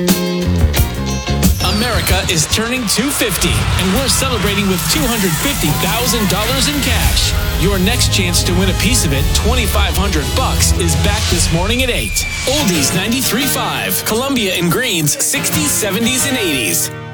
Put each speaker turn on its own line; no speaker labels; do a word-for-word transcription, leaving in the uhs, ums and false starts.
America is turning two fifty, and we're celebrating with two hundred fifty thousand dollars in cash. Your next chance to win a piece of it, twenty-five hundred bucks, is back this morning at eight. Oldies ninety-three point five, Columbia and Greens, sixties, seventies, and eighties.